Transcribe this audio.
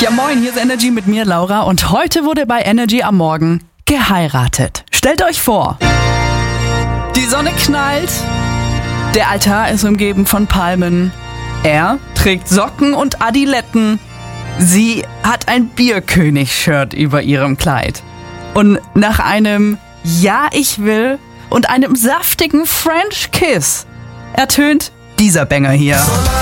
Ja moin, hier ist Energy mit mir, Laura, und heute wurde bei Energy am Morgen geheiratet. Stellt euch vor, die Sonne knallt, der Altar ist umgeben von Palmen, er trägt Socken und Adiletten, sie hat ein Bierkönig-Shirt über ihrem Kleid. Und nach einem Ja, ich will und einem saftigen French Kiss ertönt dieser Banger hier.